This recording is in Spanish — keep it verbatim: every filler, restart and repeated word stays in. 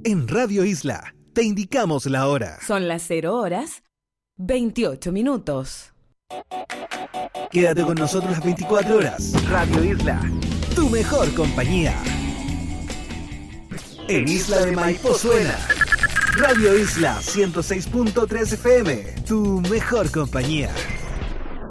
En Radio Isla te indicamos la hora. Son las cero horas, veintiocho minutos. Quédate con nosotros las veinticuatro horas. Radio Isla, tu mejor compañía. En Isla de Maipo suena Radio Isla ciento seis punto tres F M, tu mejor compañía.